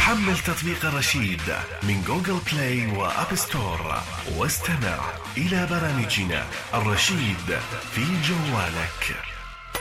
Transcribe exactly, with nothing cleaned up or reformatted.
حمل تطبيق الرشيد من جوجل بلاي وآب ستور واستمع إلى برامجنا. الرشيد في جوالك.